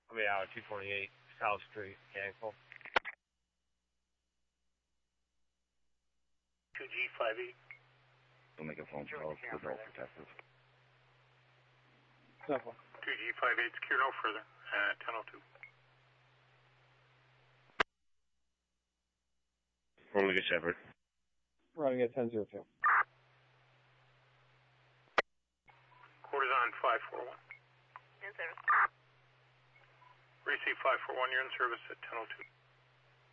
coming out of 228 South Street, Mechanical. 2G58. We'll make a phone call to the Adult Protective. 2G58, secure no further. 1002. Omega Shepherd. Running at 1002. Quarters on 541. In service. Receive 541, you're in service at 1002.